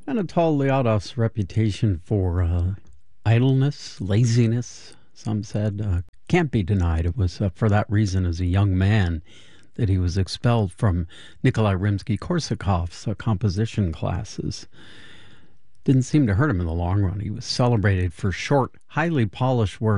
Anatol Lyadov's reputation for idleness, laziness, some said, can't be denied. It was for that reason, as a young man, that he was expelled from Nikolai Rimsky-Korsakov's composition classes. Didn't seem to hurt him in the long run. He was celebrated for short, highly polished work